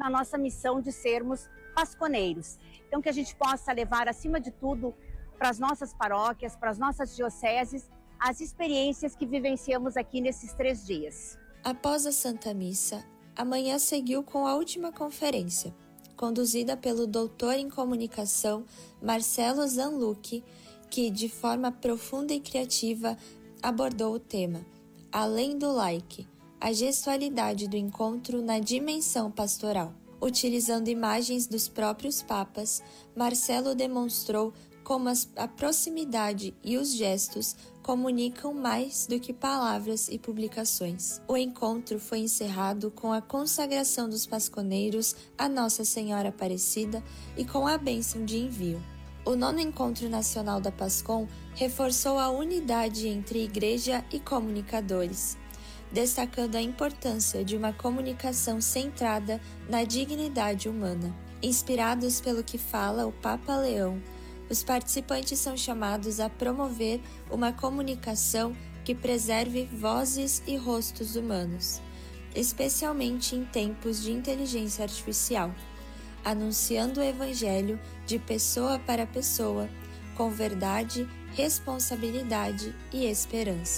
na nossa missão de sermos pasconeiros. Então, que a gente possa levar, acima de tudo, para as nossas paróquias, para as nossas dioceses, as experiências que vivenciamos aqui nesses 3 dias. Após a Santa Missa, a manhã seguiu com a última conferência, conduzida pelo doutor em comunicação Marcelo Zanlucchi, que, de forma profunda e criativa, abordou o tema Além do Like, a gestualidade do encontro na dimensão pastoral. Utilizando imagens dos próprios papas, Marcelo demonstrou como a proximidade e os gestos comunicam mais do que palavras e publicações. O encontro foi encerrado com a consagração dos pasconeiros a Nossa Senhora Aparecida e com a bênção de envio. O 9º Encontro Nacional da Pascom reforçou a unidade entre igreja e comunicadores, destacando a importância de uma comunicação centrada na dignidade humana. Inspirados pelo que fala o Papa Leão, os participantes são chamados a promover uma comunicação que preserve vozes e rostos humanos, especialmente em tempos de inteligência artificial, anunciando o Evangelho de pessoa para pessoa, com verdade, responsabilidade e esperança.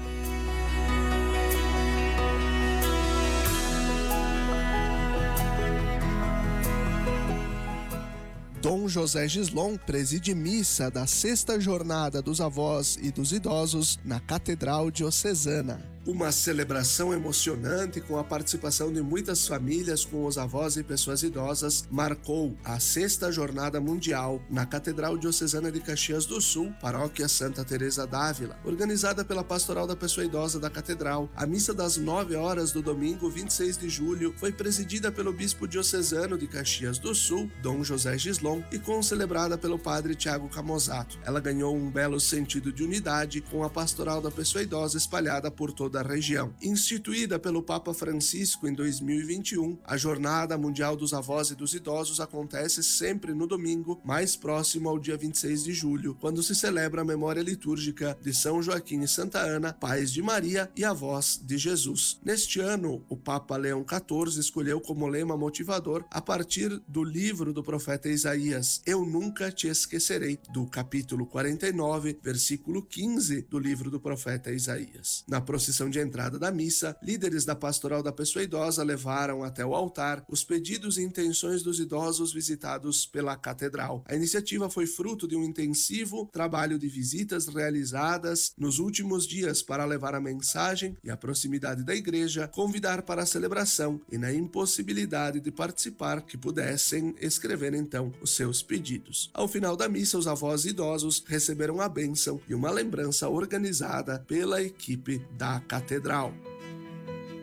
Dom José Gislon preside missa da 6ª Jornada dos Avós e dos Idosos na Catedral Diocesana. Uma celebração emocionante com a participação de muitas famílias com os avós e pessoas idosas marcou a 6ª Jornada Mundial na Catedral Diocesana de Caxias do Sul, Paróquia Santa Teresa d'Ávila. Organizada pela Pastoral da Pessoa Idosa da Catedral, a missa das 9 horas do domingo 26 de julho foi presidida pelo Bispo Diocesano de Caxias do Sul, Dom José Gislon, e concelebrada pelo Padre Tiago Camozato. Ela ganhou um belo sentido de unidade com a Pastoral da Pessoa Idosa espalhada por toda a região. Instituída pelo Papa Francisco em 2021, a Jornada Mundial dos Avós e dos Idosos acontece sempre no domingo, mais próximo ao dia 26 de julho, quando se celebra a memória litúrgica de São Joaquim e Santa Ana, pais de Maria e avós de Jesus. Neste ano, o Papa Leão XIV escolheu como lema motivador, a partir do livro do profeta Isaías, Eu Nunca Te Esquecerei, do capítulo 49, versículo 15 do livro do profeta Isaías. Na procissão de entrada da missa, líderes da Pastoral da Pessoa Idosa levaram até o altar os pedidos e intenções dos idosos visitados pela catedral. A iniciativa foi fruto de um intensivo trabalho de visitas realizadas nos últimos dias para levar a mensagem e a proximidade da igreja, convidar para a celebração e, na impossibilidade de participar, que pudessem escrever então os seus pedidos. Ao final da missa, os avós idosos receberam a bênção e uma lembrança organizada pela equipe da catedral.